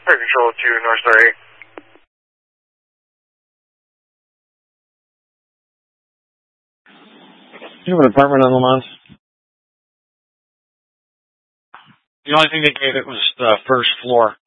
Air Control to North Star 8. Do you have an apartment on Lamont? The only thing they gave it was the first floor.